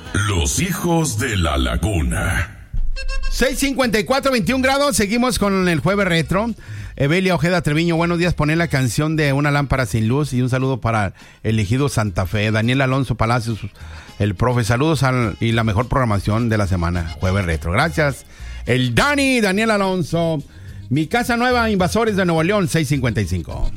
Los hijos de la laguna. 6:54, 21 grados. Seguimos con el jueves retro. Evelia Ojeda Treviño, buenos días. Poner la canción de Una lámpara sin luz y un saludo para el ejido Santa Fe. Daniel Alonso Palacios, el profe. Saludos y la mejor programación de la semana. Jueves retro. Gracias. El Daniel Alonso. Mi casa nueva, Invasores de Nuevo León, 6:55.